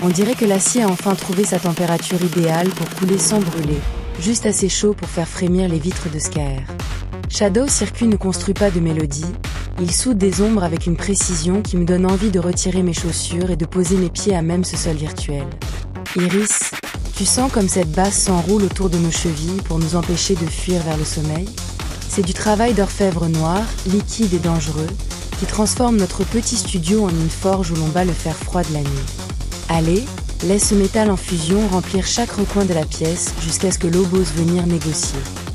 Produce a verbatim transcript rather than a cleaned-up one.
On dirait que l'acier a enfin trouvé sa température idéale pour couler sans brûler, juste assez chaud pour faire frémir les vitres de Scaer. Shadow Circuit ne construit pas de mélodie, il soude des ombres avec une précision qui me donne envie de retirer mes chaussures et de poser mes pieds à même ce sol virtuel. Iris, tu sens comme cette basse s'enroule autour de nos chevilles pour nous empêcher de fuir vers le sommeil? C'est du travail d'orfèvre noir, liquide et dangereux, qui transforme notre petit studio en une forge où l'on bat le fer froid de la nuit. Allez, laisse ce métal en fusion remplir chaque recoin de la pièce jusqu'à ce que l'eau ose venir négocier.